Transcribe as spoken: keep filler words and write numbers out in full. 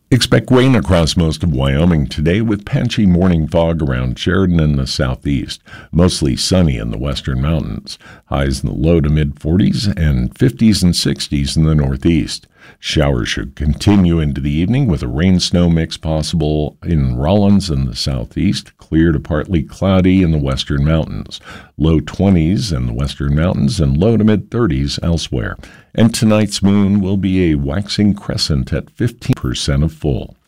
Expect rain across most of Wyoming today with patchy morning fog around Sheridan in the southeast. Mostly sunny in the western mountains. Highs in the low to mid forties and fifties and sixties in the northeast. Showers should continue into the evening with a rain-snow mix possible in Rollins in the southeast, clear to partly cloudy in the western mountains. Low twenties in the western mountains and low to mid thirties elsewhere. And tonight's moon will be a waxing crescent at fifteen percent of full.